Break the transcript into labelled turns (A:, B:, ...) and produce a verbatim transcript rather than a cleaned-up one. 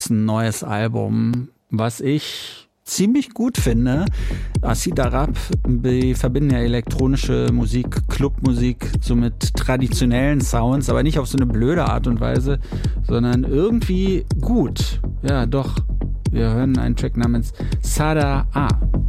A: gibt's ein neues Album, was ich ziemlich gut finde. Acid Arab, wir verbinden ja elektronische Musik, Clubmusik, so mit traditionellen Sounds, aber nicht auf so eine blöde Art und Weise, sondern irgendwie gut. Ja, doch. Wir hören einen Track namens Sada A.